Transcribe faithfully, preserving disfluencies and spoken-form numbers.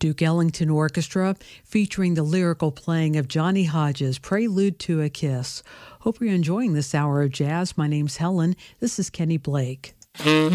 Duke Ellington Orchestra, featuring the lyrical playing of Johnny Hodges' Prelude to a Kiss. Hope you're enjoying this hour of jazz. My name's Helen. This is Kenny Blake.